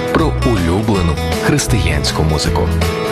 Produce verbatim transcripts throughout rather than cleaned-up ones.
про улюблену християнську музику.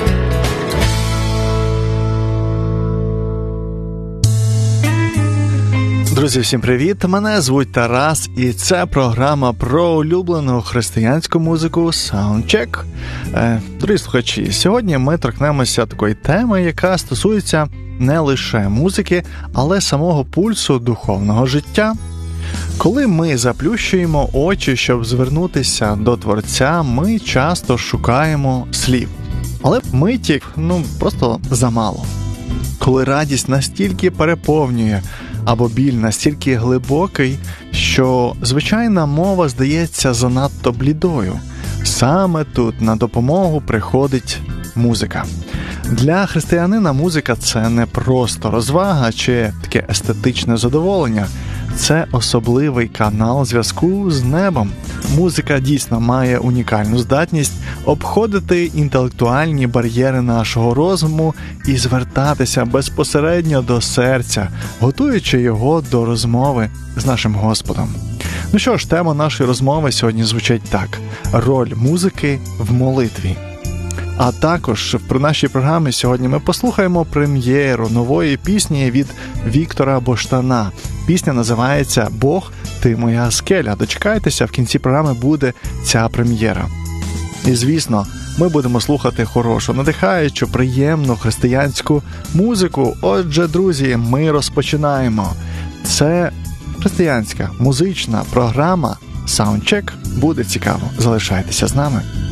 Друзі, всім привіт! Мене звуть Тарас, і це програма про улюблену християнську музику Soundcheck. Е, дорогі слухачі, сьогодні ми торкнемося такої теми, яка стосується не лише музики, але самого пульсу духовного життя. Коли ми заплющуємо очі, щоб звернутися до Творця, ми часто шукаємо слів. Але миті, ну, просто замало. Коли радість настільки переповнює, або біль настільки глибокий, що звичайна мова здається занадто блідою. Саме тут на допомогу приходить музика. Для християнина музика – це не просто розвага чи таке естетичне задоволення. Це особливий канал зв'язку з небом. Музика дійсно має унікальну здатність обходити інтелектуальні бар'єри нашого розуму і звертатися безпосередньо до серця, готуючи його до розмови з нашим Господом. Ну що ж, тема нашої розмови сьогодні звучить так: роль музики в молитві. А також в нашій програмі сьогодні ми послухаємо прем'єру нової пісні від Віктора Боштана. Пісня називається «Бог, ти моя скеля». Дочекайтеся, в кінці програми буде ця прем'єра. І, звісно, ми будемо слухати хорошу, надихаючу, приємну християнську музику. Отже, друзі, ми розпочинаємо. Це християнська музична програма Soundcheck. Буде цікаво. Залишайтеся з нами.